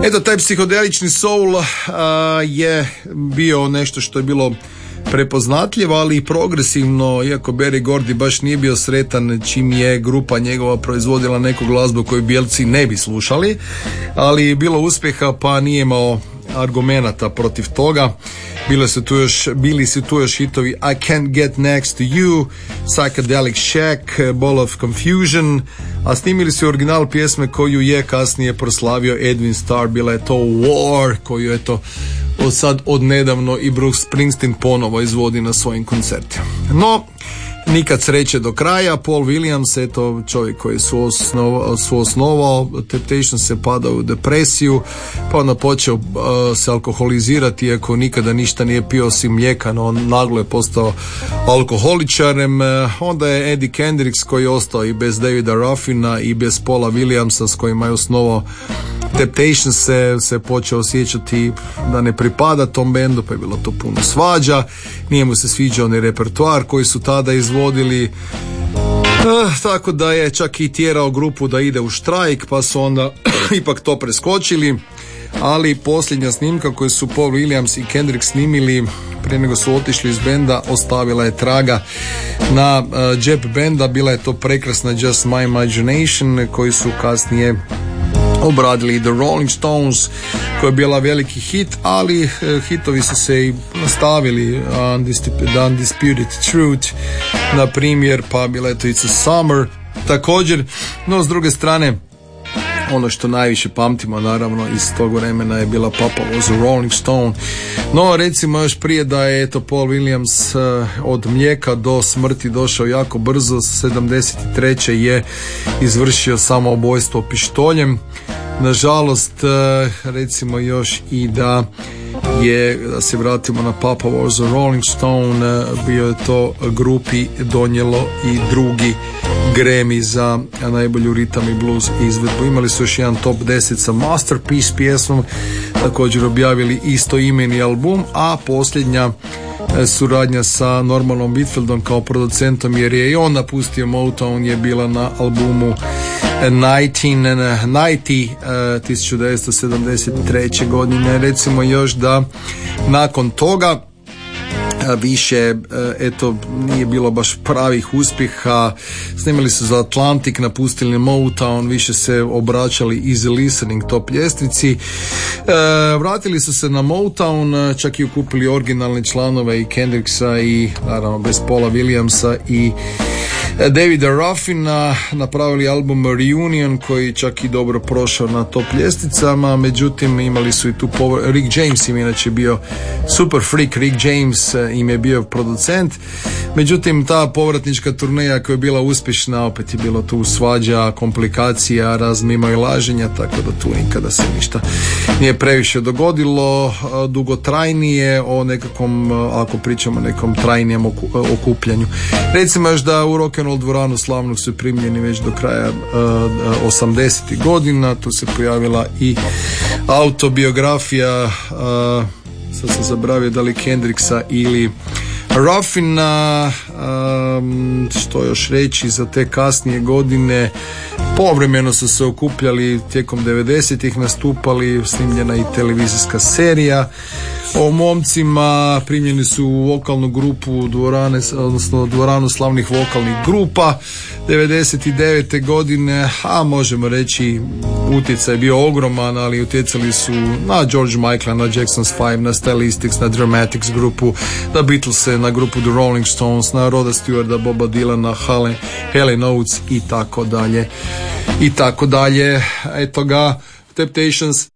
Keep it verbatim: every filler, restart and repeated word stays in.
Eto, taj psihodelični soul uh, je bio nešto što je bilo prepoznatljivo, ali i progresivno, iako Berry Gordy baš nije bio sretan čim je grupa njegova proizvodila neku glazbu koju bijelci ne bi slušali, ali je bilo uspjeha pa nije imao argumenata protiv toga. Bile su tu još, bili su tu još hitovi I Can't Get Next to You, Psychedelic Shack, Ball of Confusion, a snimili su original pjesme koju je kasnije proslavio Edwin Starr, bila je to War, koju je to od sad odnedavno i Bruce Springsteen ponovo izvodi na svojim koncertima. No, nikad sreće do kraja. Paul Williams, eto čovjek koji su osnovao, su osnovao Temptations, se padao u depresiju, pa onda počeo uh, se alkoholizirati, iako nikada ništa nije pio osim mlijeka, no on naglo je postao alkoholičarem. Uh, onda je Eddie Kendricks, koji je ostao i bez Davida Ruffina i bez Paula Williamsa, s kojima je osnovao Temptations, se, se počeo osjećati da ne pripada tom bendu, pa je bilo to puno svađa, nije mu se sviđao ni repertoar koji su tada izvodili, e, tako da je čak i tjerao grupu da ide u štrajk, pa su onda ipak to preskočili. Ali posljednja snimka koju su Paul Williams i Kendrick snimili prije nego su otišli iz benda ostavila je traga na uh, džep benda. Bila je to prekrasna Just My Imagination koji su kasnije obradili The Rolling Stones, koja je bila veliki hit, ali eh, hitovi su se i nastavili, The Undisputed Truth na primjer, pa bila je to It's a Summer također. No s druge strane, ono što najviše pamtimo naravno iz tog vremena je bila Papa Was a Rolling Stone. No recimo još prije da je eto Paul Williams uh, od mlijeka do smrti došao jako brzo, sedamdeset treće je izvršio samoubojstvo pištoljem. Nažalost, uh, recimo još i da je, da se vratimo na Papa Was a Rolling Stone, uh, bio je to grupi donijelo i drugi Grammy za najbolju ritam i blues izvedbu. Imali su još jedan top deset sa Masterpiece pjesmom, također objavili istoimeni album, a posljednja suradnja sa Normalom Whitfieldom kao producentom, jer je i on napustio Motown, je bila na albumu tisuću devetsto sedamdeset treće godine. Recimo još da nakon toga više, eto, nije bilo baš pravih uspjeha. Snimali su za Atlantic, napustili Motown, više se obraćali Easy Listening top ljestvici. E, vratili su se na Motown, čak i okupili originalne članove i Kendricksa i naravno bez Paula Williamsa i Davida Ruffina, napravili album Reunion koji čak i dobro prošao na top ljestvicama, međutim imali su i tu povr- Rick James im inače bio super freak, Rick James im je bio producent, međutim ta povratnička turneja koja je bila uspješna, opet je bilo tu svađa, komplikacija, razmimo i laženja, tako da tu nikada se ništa nije previše dogodilo dugotrajnije o nekakvom, ako pričamo o nekom trajnijem okupljanju. Recimo još da u Rock and Roll dvoranu slavnog su primljeni već do kraja uh, osamdesetih godina. Tu se pojavila i autobiografija, uh, sad sam zabravio da li Kendricksa ili Ruffina. Um, što još reći za te kasnije godine, povremeno su se okupljali tijekom devedesetih, nastupali, snimljena i televizijska serija o momcima, primljeni su u vokalnu grupu dvorane, odnosno dvoranu slavnih vokalnih grupa devedeset devete godine, a možemo reći utjecaj je bio ogroman, ali utjecali su na George Michaela, na Jackson's Five, na Stylistics, na Dramatics grupu, na Beatlese, na grupu The Rolling Stones, na Roda Stewarta, Boba Dylana, Helen, Helen Oates i tako dalje i tako dalje. Eto ga, Temptations